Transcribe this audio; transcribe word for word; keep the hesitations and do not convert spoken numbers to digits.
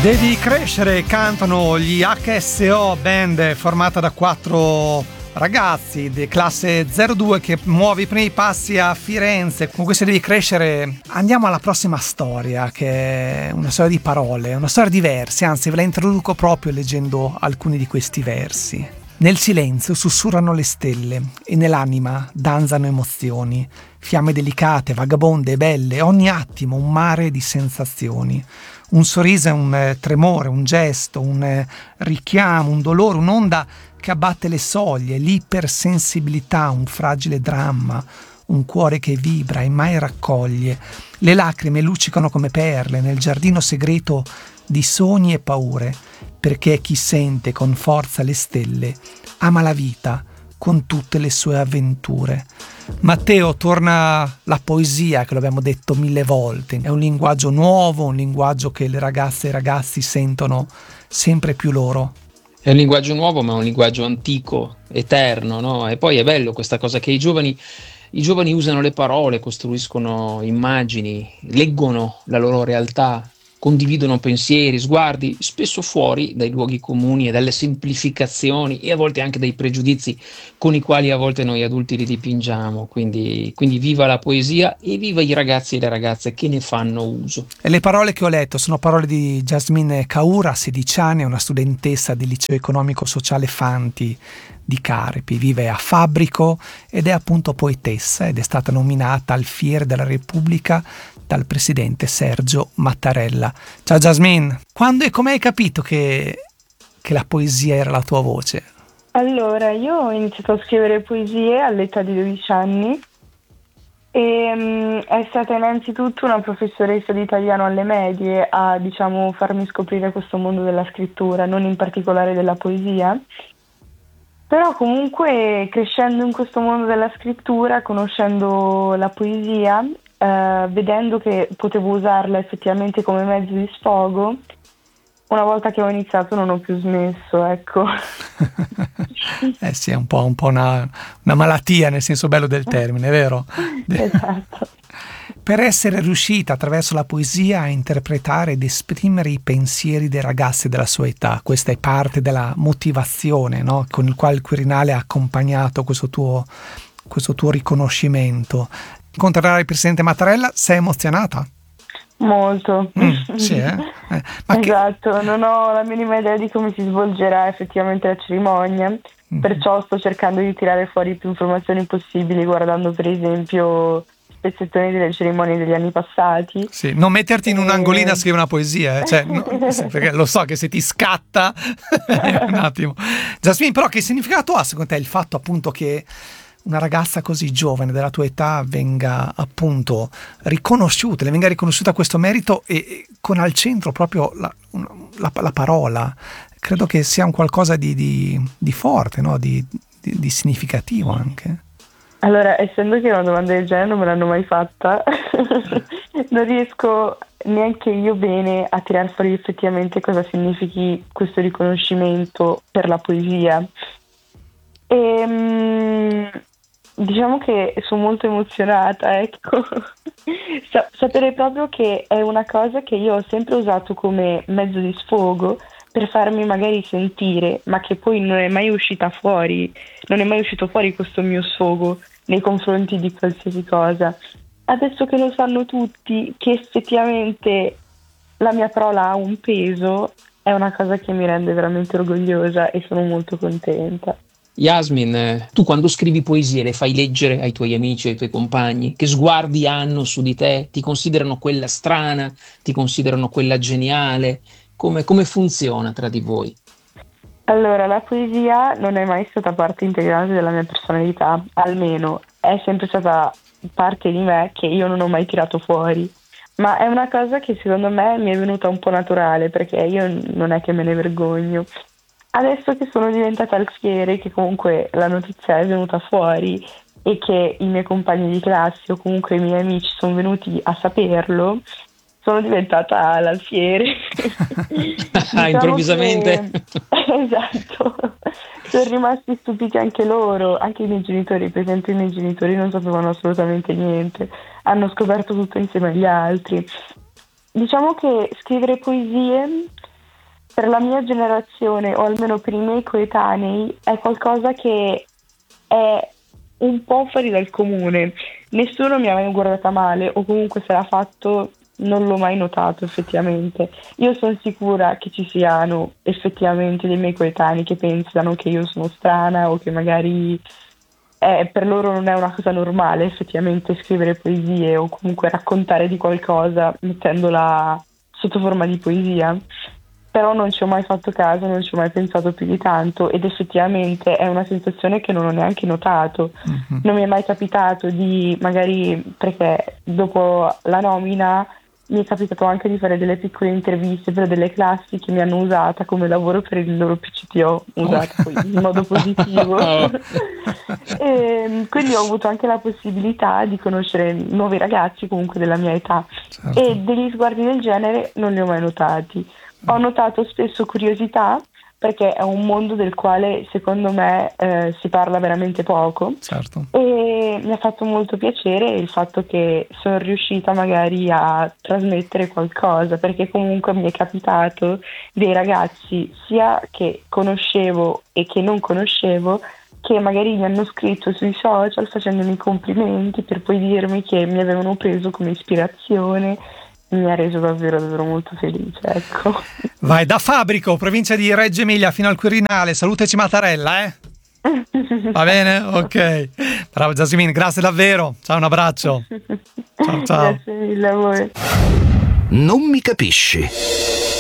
Devi crescere, cantano gli H S O, band formata da quattro ragazzi di classe zero due che muove i primi passi a Firenze. Con questo Devi crescere andiamo alla prossima storia, che è una storia di parole, una storia di versi, anzi ve la introduco proprio leggendo alcuni di questi versi. Nel silenzio sussurrano le stelle e nell'anima danzano emozioni, fiamme delicate, vagabonde e belle, ogni attimo un mare di sensazioni. Un sorriso è un eh, tremore, un gesto, un eh, richiamo, un dolore, un'onda che abbatte le soglie, l'ipersensibilità, un fragile dramma, un cuore che vibra e mai raccoglie. Le lacrime luccicano come perle nel giardino segreto di sogni e paure, perché chi sente con forza le stelle ama la vita con tutte le sue avventure. Matteo, torna la poesia, che lo abbiamo detto mille volte, è un linguaggio nuovo, un linguaggio che le ragazze e i ragazzi sentono sempre più loro. È un linguaggio nuovo, ma è un linguaggio antico, eterno, no? E poi è bello questa cosa che i giovani, i giovani usano le parole, costruiscono immagini, leggono la loro realtà, condividono pensieri, sguardi, spesso fuori dai luoghi comuni e dalle semplificazioni e a volte anche dai pregiudizi con i quali a volte noi adulti li dipingiamo. Quindi, quindi viva la poesia e viva i ragazzi e le ragazze che ne fanno uso. E le parole che ho letto sono parole di Jasmine Caura, sedici anni, una studentessa del liceo economico sociale Fanti di Carpi, vive a Fabbrico ed è appunto poetessa ed è stata nominata al Fiere della Repubblica dal presidente Sergio Mattarella. Ciao Jasmine, quando e come hai capito che, che la poesia era la tua voce? Allora, io ho iniziato a scrivere poesie all'età di dodici anni e um, è stata innanzitutto una professoressa di italiano alle medie a, diciamo, farmi scoprire questo mondo della scrittura, non in particolare della poesia. Però comunque crescendo in questo mondo della scrittura, conoscendo la poesia, eh, vedendo che potevo usarla effettivamente come mezzo di sfogo, una volta che ho iniziato non ho più smesso, ecco. Eh sì, è un po', un po' una, una malattia nel senso bello del termine, vero? Esatto. Per essere riuscita attraverso la poesia a interpretare ed esprimere i pensieri dei ragazzi della sua età, questa è parte della motivazione, no? Con il quale il Quirinale ha accompagnato questo tuo, questo tuo riconoscimento. Incontrare il presidente Mattarella, sei emozionata? Molto. Mm, sì, eh? Eh, ma esatto, che... non ho la minima idea di come si svolgerà effettivamente la cerimonia, mm-hmm. Perciò sto cercando di tirare fuori più informazioni possibili, guardando per esempio spezzettoni delle cerimonie degli anni passati. Sì, non metterti in un angolino a scrivere una poesia, eh? Cioè, no, perché lo so che se ti scatta un attimo. Jasmine, però che significato ha secondo te il fatto appunto che una ragazza così giovane della tua età venga appunto riconosciuta, le venga riconosciuta questo merito e, e con al centro proprio la, la, la parola? Credo che sia un qualcosa di, di, di forte, no? di, di, di significativo anche. Allora, essendo che una domanda del genere non me l'hanno mai fatta, non riesco neanche io bene a tirar fuori effettivamente cosa significhi questo riconoscimento per la poesia. E, um, diciamo che sono molto emozionata, ecco. Sa- sapere proprio che è una cosa che io ho sempre usato come mezzo di sfogo per farmi magari sentire, ma che poi non è mai uscita fuori, non è mai uscito fuori questo mio sfogo nei confronti di qualsiasi cosa. Adesso che lo sanno tutti, che effettivamente la mia parola ha un peso, è una cosa che mi rende veramente orgogliosa e sono molto contenta. Yasmin, tu quando scrivi poesie le fai leggere ai tuoi amici, ai tuoi compagni? Che sguardi hanno su di te? Ti considerano quella strana? Ti considerano quella geniale? Come, come funziona tra di voi? Allora, la poesia non è mai stata parte integrante della mia personalità, almeno è sempre stata parte di me che io non ho mai tirato fuori, ma è una cosa che secondo me mi è venuta un po' naturale, perché io non è che me ne vergogno. Adesso che sono diventata alfiere, che comunque la notizia è venuta fuori e che i miei compagni di classe o comunque i miei amici sono venuti a saperlo, sono diventata l'alfiere. Diciamo improvvisamente. Che, esatto, sono rimasti stupiti anche loro, anche i miei genitori. Per esempio i miei genitori non sapevano assolutamente niente, hanno scoperto tutto insieme agli altri. Diciamo che scrivere poesie per la mia generazione, o almeno per i miei coetanei, è qualcosa che è un po' fuori dal comune. Nessuno mi ha mai guardata male, o comunque se l'ha fatto non l'ho mai notato effettivamente. Io sono sicura che ci siano effettivamente dei miei coetanei che pensano che io sono strana, o che magari eh, per loro non è una cosa normale effettivamente scrivere poesie o comunque raccontare di qualcosa mettendola sotto forma di poesia. Però non ci ho mai fatto caso, non ci ho mai pensato più di tanto, ed effettivamente è una sensazione che non ho neanche notato. Mhm. Non mi è mai capitato di, magari perché dopo la nomina mi è capitato anche di fare delle piccole interviste per delle classi che mi hanno usata come lavoro per il loro P C T O, usata poi in modo positivo. E quindi ho avuto anche la possibilità di conoscere nuovi ragazzi comunque della mia età, Certo. e degli sguardi del genere non li ho mai notati. Ho notato spesso curiosità, perché è un mondo del quale secondo me eh, si parla veramente poco, Certo. e mi ha fatto molto piacere il fatto che sono riuscita magari a trasmettere qualcosa, perché comunque mi è capitato dei ragazzi sia che conoscevo e che non conoscevo, che magari mi hanno scritto sui social facendomi complimenti per poi dirmi che mi avevano preso come ispirazione. Mi ha reso davvero davvero molto felice, ecco. Vai da Fabrico, provincia di Reggio Emilia, fino al Quirinale. Salutaci Mattarella, eh? Va bene? Ok. Bravo Jasmine, grazie davvero. Ciao, un abbraccio. Ciao, ciao. Grazie mille a voi. Non mi capisci.